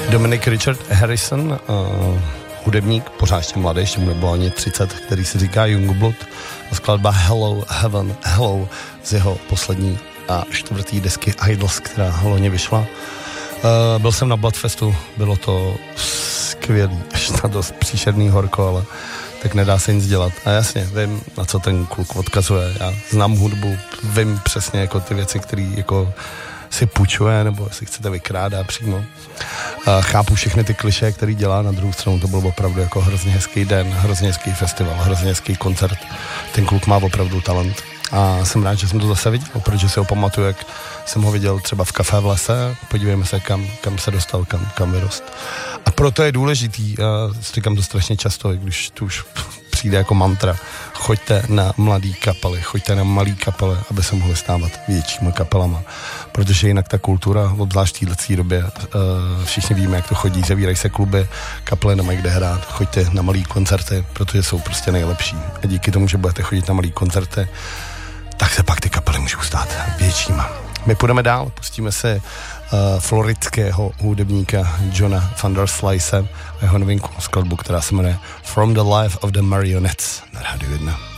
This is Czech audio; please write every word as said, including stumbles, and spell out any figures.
Dominic Richard Harrison, uh, hudebník, pořád ještě mladý, ještě mu nebylo ani třicet, který si říká Youngblood, a skladba Hello Heaven, Hello z jeho poslední a čtvrtý desky Idols, která loni vyšla. Uh, byl jsem na Bloodfestu, bylo to skvělý, až na dost příšerný horko, ale tak nedá se nic dělat. A jasně, vím, na co ten kluk odkazuje. Já znám hudbu, vím přesně jako ty věci, které jako si půjčuje, nebo si chcete vykrádat přímo. A chápu všechny ty klišé, který dělá, na druhou stranu to byl opravdu jako hrozně hezký den, hrozně hezký festival, hrozně hezký koncert. Ten kluk má opravdu talent. A jsem rád, že jsem to zase viděl, protože si ho pamatuju, jak jsem ho viděl třeba v Café v lese, podívejme se, kam, kam se dostal, kam, kam vyrost. A proto je důležitý, já říkám to strašně často, i když tu už přijde jako mantra, choďte na mladý kapely, choďte na malý kapely, aby se mohli stávat většíma kapelama, protože jinak ta kultura, obzvlášť v této době, všichni víme, jak to chodí, zavírají se kluby, kapely nemají kde hrát, choďte na malý koncerty, protože jsou prostě nejlepší. A díky tomu, že budete chodit na malý koncerty, tak se pak ty kapely můžou stát většíma. My půjdeme dál, pustíme se uh, floridského hudebníka Johna van der Slice a jeho novinku skladbu, která se jmenuje From the Life of the Marionettes na Rádiu jedna.